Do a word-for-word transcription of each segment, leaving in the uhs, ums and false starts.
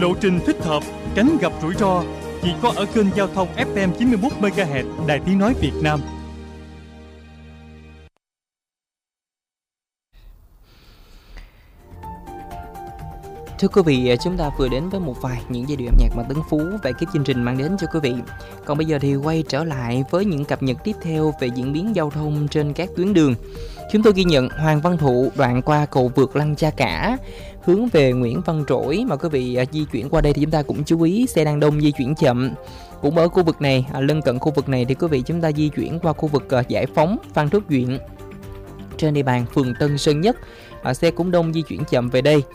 Lộ trình thích hợp, tránh gặp rủi ro chỉ có ở kênh giao thông ép em chín mươi mốt mê ga héc Đài Tiếng nói Việt Nam. Thưa quý vị, chúng ta vừa đến với một vài những giai điệu âm nhạc mà Tấn Phú và ekip chương trình mang đến cho quý vị. Còn bây giờ thì quay trở lại với những cập nhật tiếp theo về diễn biến giao thông trên các tuyến đường. Chúng tôi ghi nhận Hoàng Văn Thụ đoạn qua cầu vượt Lăng Cha Cả hướng về Nguyễn Văn Trỗi, mà quý vị di chuyển qua đây thì chúng ta cũng chú ý xe đang đông di chuyển chậm. Cũng ở khu vực này, lân cận khu vực này thì quý vị chúng ta di chuyển qua khu vực Giải Phóng, Phan Thúc Duyện trên địa bàn phường Tân Sơn Nhất, xe cũng đông di chuyển chậm về đây.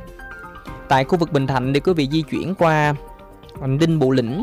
Tại khu vực Bình Thạnh thì quý vị di chuyển qua Đinh Bộ Lĩnh,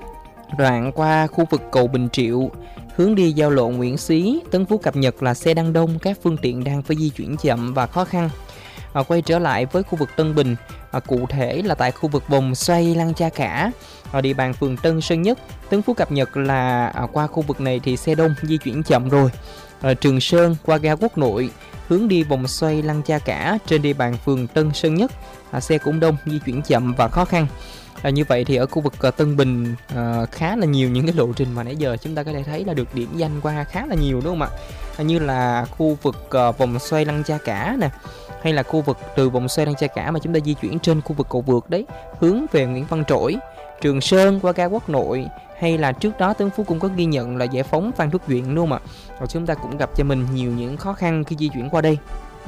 đoạn qua khu vực cầu Bình Triệu hướng đi giao lộ Nguyễn Xí, Tấn Phú cập nhật là xe đang đông, các phương tiện đang phải di chuyển chậm và khó khăn. À, quay trở lại với khu vực Tân Bình, à, cụ thể là tại khu vực vòng xoay Lăng Cha Cả ở địa bàn phường Tân Sơn Nhất, Tấn Phú cập nhật là à, qua khu vực này thì xe đông di chuyển chậm rồi. À, Trường Sơn qua ga Quốc Nội hướng đi vòng xoay Lăng Cha Cả trên địa bàn phường Tân Sơn Nhất, à, xe cũng đông di chuyển chậm và khó khăn. À, như vậy thì ở khu vực uh, Tân Bình uh, khá là nhiều những cái lộ trình mà nãy giờ chúng ta có thể thấy là được điểm danh qua khá là nhiều, đúng không ạ? À, như là khu vực uh, vòng xoay Lăng Cha Cả nè, hay là khu vực từ vòng xoay Lăng Cha Cả mà chúng ta di chuyển trên khu vực cầu vượt đấy hướng về Nguyễn Văn Trỗi, Trường Sơn qua ga Quốc Nội, hay là trước đó Tấn Phú cũng có ghi nhận là Giải Phóng, Phan Thúc Duyện, đúng không ạ? Rồi chúng ta cũng gặp cho mình nhiều những khó khăn khi di chuyển qua đây.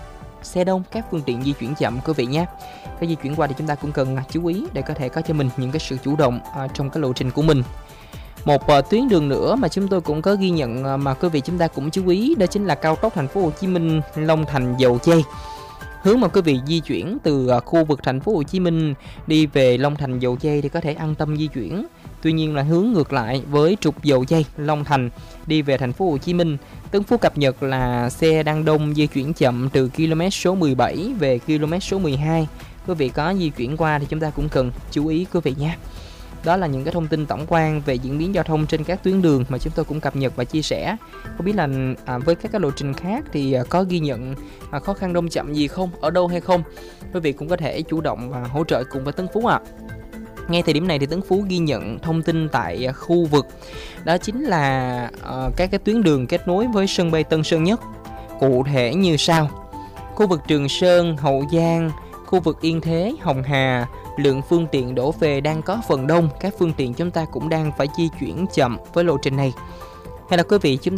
Xe đông, các phương tiện di chuyển chậm quý vị nhé. Cái di chuyển qua thì chúng ta cũng cần chú ý để có thể có cho mình những cái sự chủ động à, trong cái lộ trình của mình. Một uh, tuyến đường nữa mà chúng tôi cũng có ghi nhận uh, mà quý vị chúng ta cũng chú ý, đó chính là cao tốc Thành phố Hồ Chí Minh Long Thành Dầu Giây. Hướng mà quý vị di chuyển từ uh, khu vực Thành phố Hồ Chí Minh đi về Long Thành Dầu Giây thì có thể an tâm di chuyển. Tuy nhiên là hướng ngược lại với trục Dầu Giây Long Thành đi về Thành phố Hồ Chí Minh, Tấn Phú cập nhật là xe đang đông di chuyển chậm từ km số mười bảy về km số mười hai. Quý vị có di chuyển qua thì chúng ta cũng cần chú ý quý vị nhé. Đó là những cái thông tin tổng quan về diễn biến giao thông trên các tuyến đường mà chúng tôi cũng cập nhật và chia sẻ. Không biết là à, với các cái lộ trình khác thì à, có ghi nhận à, khó khăn đông chậm gì không, ở đâu hay không, quý vị cũng có thể chủ động và hỗ trợ cùng với Tấn Phú ạ. À. Ngay thời điểm này thì Tấn Phú ghi nhận thông tin tại khu vực đó chính là uh, các cái tuyến đường kết nối với sân bay Tân Sơn Nhất, cụ thể như sau: khu vực Trường Sơn, Hậu Giang, khu vực Yên Thế, Hồng Hà, lượng phương tiện đổ về đang có phần đông, các phương tiện chúng ta cũng đang phải di chuyển chậm với lộ trình này. Hay là quý vị chúng